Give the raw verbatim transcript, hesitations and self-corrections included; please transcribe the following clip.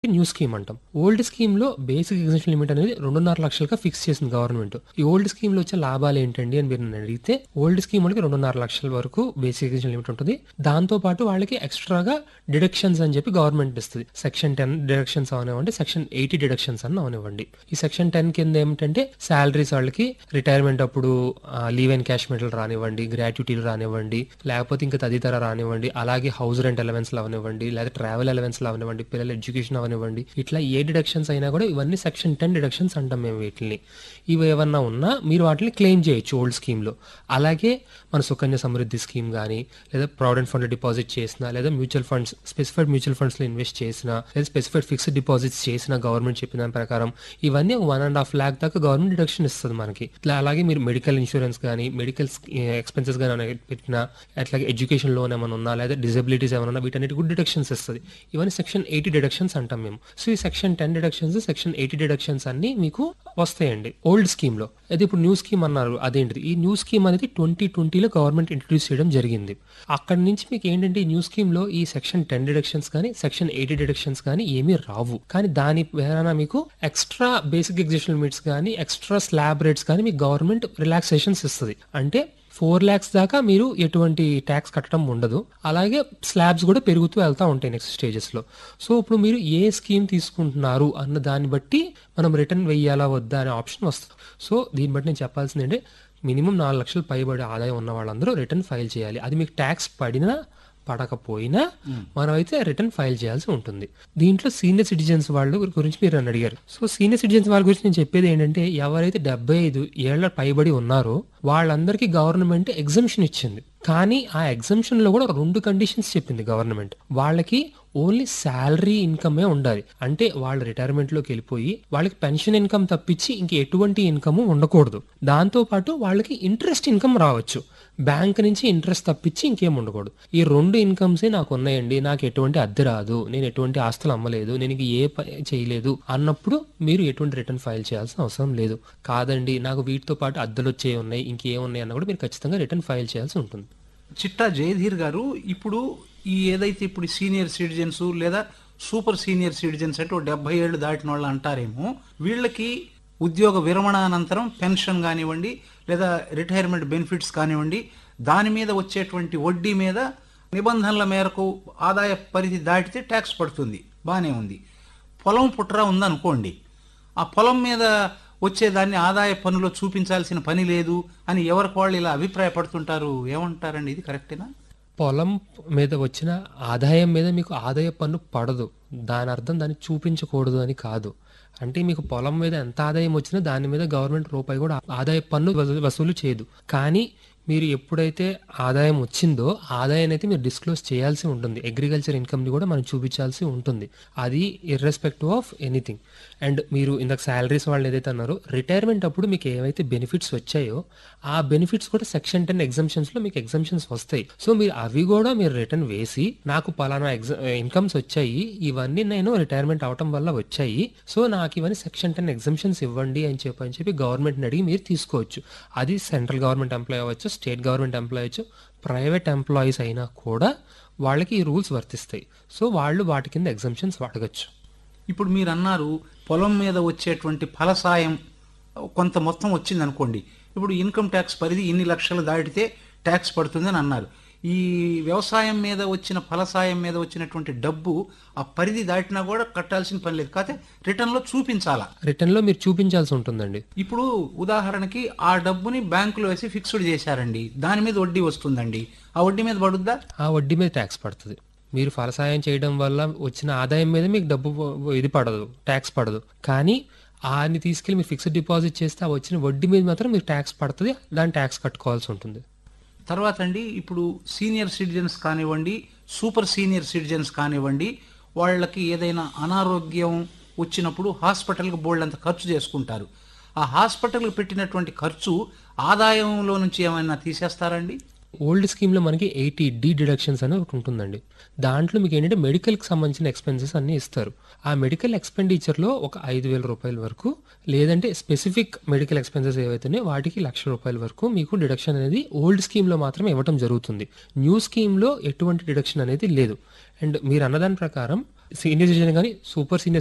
New scheme అంటాం. Old స్కీమ్‌లో basic exemption limit అనేది రెండున్నర లక్షలుగా ఫిక్స్ చేసింది గవర్నమెంట్. ఈ ఓల్డ్ స్కీమ్‌లో వచ్చే లాభాలు ఏంటండి అని మీరు నన్ను అడిగితే, ఓల్డ్ స్కీమ్ వాళ్ళకి రెండున్నర లక్షల వరకు బేసిక్ ఎగ్జామ్షన్ లిమిట్ ఉంటుంది. దాంతో పాటు వాళ్ళకి ఎక్స్‌ట్రాగా డిడక్షన్స్ అని చెప్పి గవర్నమెంట్ ఇస్తది. సెక్షన్ టెన్ డిడక్షన్స్ అవనివ్వండి, సెక్షన్ ఎయిటీ డిడక్షన్స్ అన్న అవనివ్వండి. ఈ సెక్షన్ టెన్ కింద ఏమిటంటే సాలరీస్ వాళ్ళకి రిటైర్మెంట్ అప్పుడు ఆహ్, లీవ్ ఎన్‌కాష్‌మెంట్లు రానివ్వండి, గ్రాట్యుటీలు రానివ్వండి, లేకపోతే ఇంకా తదితర రానివ్వండి, అలాగే హౌస్ రెంట్ అలవెన్స్‌లు అవనివ్వండి, లేదా ట్రావెల్ అలవెన్స్‌లు అవనివ్వండి, పిల్లల ఎడ్యుకేషన్ అవనివ్వండి, ఇట్లా ఏ డిడక్షన్స్ అయినా కూడా ఇవన్నీ సెక్షన్ టెన్ డిడక్షన్స్ అంటాం మేము వీటిని. ఇవి ఏమన్నా ఉన్నా మీరు వాటిని క్లెయిమ్ చేయొచ్చు ఓల్డ్ స్కీమ్‌లో. అలాగే మన సుకన్య సమృద్ధి స్కీమ్ గానీ, లేదా ప్రావిడెంట్ ఫండ్‌లో డిపాజిట్ చేసినా, లేదా మ్యూచువల్ ఫండ్స్ స్పెసిఫైడ్ మ్యూచువల్ ఫండ్స్‌లో ఇన్వెస్ట్ చేసినా, లేదా స్పెసిఫైడ్ ఫిక్స్డ్ డిపాజిట్స్ చేసినా గవర్నమెంట్ చెప్పిన దాని ప్రకారం ఇవన్నీ వన్ అండ్ హాఫ్ ల్యాక్ దాకా గవర్నమెంట్ డిడక్షన్ ఇస్తుంది మనకి. ఇట్లా అలాగే మీరు మెడికల్ ఇన్సూరెన్స్ కానీ, మెడికల్ ఎక్స్పెన్సెస్ కానీ పెట్టినా, అట్లాగే ఎడ్యుకేషన్ లోన్ ఏమైనా ఉన్నా, లేదా డిజబిలిటీస్ ఏమైనా ఉన్నా వీటన్నిటి కూడా డిడక్షన్స్ ఇస్తుంది. ఇవన్నీ సెక్షన్ ఎయిటీ డిడక్షన్స్ అంటాం మేము. సో ఈ section ten deductions, section eighty deductions అన్ని మీకు వస్తాయండి ఓల్డ్ స్కీమ్ లో. అయితే ఇప్పుడు న్యూ స్కీమ్ అన్నారు, అదేంటిది? ఈ న్యూ స్కీమ్ అనేది ట్వంటీ ట్వంటీలో గవర్నమెంట్ ఇంట్రడ్యూస్ చేయడం జరిగింది. అక్కడి నుంచి మీకు ఏంటంటే ఈ న్యూ స్కీమ్ లో ఈ సెక్షన్ టెన్ డిడక్షన్స్ కానీ, సెక్షన్ ఎయిటీ డిడక్షన్స్ కానీ ఏమీ రావు. కానీ దాని వేరేనా మీకు ఎక్స్ట్రా బేసిక్ ఎగ్జిషన్ లిమిట్స్ కానీ, ఎక్స్ట్రా స్లాబ్ రేట్స్ కానీ మీకు గవర్నమెంట్ రిలాక్సేషన్స్ ఇస్తుంది. అంటే ఫోర్ ల్యాక్స్ దాకా మీరు ఎటువంటి ట్యాక్స్ కట్టడం ఉండదు. అలాగే స్లాబ్స్ కూడా పెరుగుతూ వెళ్తూ ఉంటాయి నెక్స్ట్ స్టేజెస్ లో. సో ఇప్పుడు మీరు ఏ స్కీమ్ తీసుకుంటున్నారు అన్న దాన్ని బట్టి మనం రిటర్న్ వెయ్యాలా వద్దా అనే ఆప్షన్ వస్తుంది. సో దీన్ని బట్టి నేను చెప్పాల్సింది ఏంటంటే మినిమం నాలుగు లక్షలు పైబడి ఆదాయం ఉన్న వాళ్ళందరూ రిటర్న్ ఫైల్ చేయాలి. అది మీకు ట్యాక్స్ పడినా పడకపోయినా మనమైతే రిటర్న్ ఫైల్ చేయాల్సి ఉంటుంది. దీంట్లో సీనియర్ సిటిజన్స్ వాళ్ళ గురించి మీరు నన్ను అడిగారు. సో సీనియర్ సిటిజన్స్ వాళ్ళ గురించి నేను చెప్పేది ఏంటంటే, ఎవరైతే డెబ్బై ఐదు ఏళ్ల పైబడి ఉన్నారో వాళ్ళందరికీ గవర్నమెంట్ ఎగ్జంప్షన్ ఇచ్చింది. కానీ ఆ ఎగ్జంప్షన్ లో కూడా రెండు కండిషన్స్ చెప్పింది గవర్నమెంట్. వాళ్ళకి ఓన్లీ శాలరీ ఇన్కమే ఉండాలి. అంటే వాళ్ళు రిటైర్మెంట్ లోకి వెళ్ళిపోయి వాళ్ళకి పెన్షన్ ఇన్కమ్ తప్పించి ఇంక ఎటువంటి ఇన్కమ్ ఉండకూడదు. దాంతో పాటు వాళ్ళకి ఇంట్రెస్ట్ ఇన్కమ్ రావచ్చు. బ్యాంక్ నుంచి ఇంట్రెస్ట్ తప్పించి ఇంకేం ఉండకూడదు. ఈ రెండు ఇన్కమ్సే నాకు ఉన్నాయండి, నాకు ఎటువంటి అద్దె రాదు, నేను ఎటువంటి ఆస్తులు అమ్మలేదు, నేను ఇంక ఏ పని చేయలేదు అన్నప్పుడు మీరు ఎటువంటి రిటర్న్ ఫైల్ చేయాల్సిన అవసరం లేదు. కాదండి నాకు వీటితో పాటు అద్దెలు వచ్చే ఉన్నాయి, ఇంకేమున్నాయి అన్న కూడా మీరు ఖచ్చితంగా రిటర్న్ ఫైల్ చేయాల్సి ఉంటుంది. చిట్టా జయధీర్ గారు, ఇప్పుడు ఈ ఏదైతే ఇప్పుడు సీనియర్ సిటిజన్స్ లేదా సూపర్ సీనియర్ సిటిజన్స్ అంటే ఒక డెబ్బై ఏళ్ళు దాటిన వాళ్ళు అంటారేమో, వీళ్ళకి ఉద్యోగ విరమణ అనంతరం పెన్షన్ కానివ్వండి, లేదా రిటైర్మెంట్ బెనిఫిట్స్ కానివ్వండి, దాని మీద వచ్చేటువంటి వడ్డీ మీద నిబంధనల మేరకు ఆదాయ పరిధి దాటితే ట్యాక్స్ పడుతుంది, బాగానే ఉంది. పొలం పుట్రా ఉందనుకోండి, ఆ పొలం మీద వచ్చేదాన్ని ఆదాయ పన్నులో చూపించాల్సిన పని లేదు అని ఎవరికి వాళ్ళు ఇలా అభిప్రాయపడుతుంటారు. ఏమంటారండి, ఇది కరెక్టేనా? పొలం మీద వచ్చిన ఆదాయం మీద మీకు ఆదాయ పన్ను పడదు. దాని అర్థం దాన్ని చూపించకూడదు అని కాదు. అంటే మీకు పొలం మీద ఎంత ఆదాయం వచ్చినా దాని మీద గవర్నమెంట్ రూపాయి కూడా ఆదాయ పన్ను వసూ- వసూలు చేయదు. కానీ మీరు ఎప్పుడైతే ఆదాయం వచ్చిందో ఆదాయాన్ని అయితే మీరు డిస్క్లోజ్ చేయాల్సి ఉంటుంది. అగ్రికల్చర్ ఇన్కమ్ని కూడా మనం చూపించాల్సి ఉంటుంది. అది ఇర్రెస్పెక్టివ్ ఆఫ్ ఎనీథింగ్. అండ్ మీరు ఇందాక శాలరీస్ వాళ్ళు ఏదైతే అన్నారో, రిటైర్మెంట్ అప్పుడు మీకు ఏవైతే బెనిఫిట్స్ వచ్చాయో ఆ బెనిఫిట్స్ కూడా సెక్షన్ టెన్ ఎగ్జామ్షన్స్ లో మీకు ఎగ్జామ్షన్స్ వస్తాయి. సో మీరు అవి కూడా మీరు రిటర్న్ వేసి, నాకు పలానా ఎగ్జా ఇన్కమ్స్ వచ్చాయి, ఇవన్నీ నేను రిటైర్మెంట్ అవటం వల్ల వచ్చాయి, సో నాకు ఇవన్నీ సెక్షన్ టెన్ ఎగ్జామ్షన్స్ ఇవ్వండి అని చెప్పి అని చెప్పి గవర్నమెంట్ని అడిగి మీరు తీసుకోవచ్చు. అది సెంట్రల్ గవర్నమెంట్ ఎంప్లాయ్ అవ్వచ్చు, స్టేట్ గవర్నమెంట్ ఎంప్లాయ్ అవ్వచ్చు, ప్రైవేట్ ఎంప్లాయీస్ అయినా కూడా వాళ్ళకి ఈ రూల్స్ వర్తిస్తాయి. సో వాళ్ళు వాటి కింద ఎగ్జామ్షన్స్ అడగచ్చు. ఇప్పుడు మీరు అన్నారు పొలం మీద వచ్చేటువంటి ఫలసాయం కొంత మొత్తం వచ్చింది అనుకోండి, ఇప్పుడు ఇన్కమ్ ట్యాక్స్ పరిధి ఇన్ని లక్షలు దాటితే ట్యాక్స్ పడుతుందని అన్నారు. ఈ వ్యవసాయం మీద వచ్చిన ఫలసాయం మీద వచ్చినటువంటి డబ్బు ఆ పరిధి దాటినా కూడా కట్టాల్సిన పని లేదు, కాకపోతే రిటర్న్లో చూపించాలా. రిటర్న్ లో మీరు చూపించాల్సి ఉంటుందండి. ఇప్పుడు ఉదాహరణకి ఆ డబ్బుని బ్యాంకులో వేసి ఫిక్స్డ్ చేశారండి, దాని మీద వడ్డీ వస్తుందండి, ఆ వడ్డీ మీద పడుద్దా? ఆ వడ్డీ మీద ట్యాక్స్ పడుతుంది. మీరు ఫలసాయం చేయడం వల్ల వచ్చిన ఆదాయం మీద మీకు డబ్బు ఇది పడదు, ట్యాక్స్ పడదు. కానీ ఆని తీసుకెళ్ళి మీరు ఫిక్స్డ్ డిపాజిట్ చేస్తే ఆ వచ్చిన వడ్డీ మీద మాత్రం మీకు ట్యాక్స్ పడుతుంది, దాని ట్యాక్స్ కట్టుకోవాల్సి ఉంటుంది. తర్వాత అండి, ఇప్పుడు సీనియర్ సిటిజన్స్ కానివ్వండి, సూపర్ సీనియర్ సిటిజన్స్ కానివ్వండి, వాళ్ళకి ఏదైనా అనారోగ్యం వచ్చినప్పుడు హాస్పిటల్కి బోల్డ్ అంత ఖర్చు చేసుకుంటారు. ఆ హాస్పిటల్కి పెట్టినటువంటి ఖర్చు ఆదాయంలో నుంచి ఏమైనా తీసేస్తారండి? ఓల్డ్ స్కీమ్ లో మనకి ఎయిటీ డి డిడక్షన్స్ అని ఒకటి ఉంటుందండి. దాంట్లో మీకు ఏంటంటే మెడికల్ కి సంబంధించిన ఎక్స్పెన్సెస్ అన్ని ఇస్తారు. ఆ మెడికల్ ఎక్స్పెండిచర్ లో ఒక ఐదు వేల రూపాయల వరకు, లేదంటే స్పెసిఫిక్ మెడికల్ ఎక్స్పెన్సెస్ ఏవైతున్నాయో వాటికి లక్ష రూపాయల వరకు మీకు డిడక్షన్ అనేది ఓల్డ్ స్కీమ్ లో మాత్రమే ఇవ్వడం జరుగుతుంది. న్యూ స్కీమ్ లో ఎటువంటి డిడక్షన్ అనేది లేదు. అండ్ మీరు అన్నదాని ప్రకారం సీనియర్ సిటిజన్ కానీ సూపర్ సీనియర్